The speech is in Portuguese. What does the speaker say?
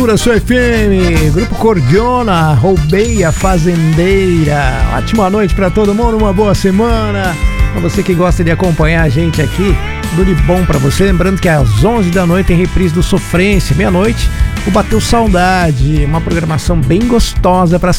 Sua FM, Grupo Cordiona, Roubei a Fazendeira. Ótima noite pra todo mundo, uma boa semana. Pra você que gosta de acompanhar a gente aqui, tudo de bom pra você. Lembrando que às 11 da noite tem reprise do Sofrência, meia-noite, o Bateu Saudade, uma programação bem gostosa pra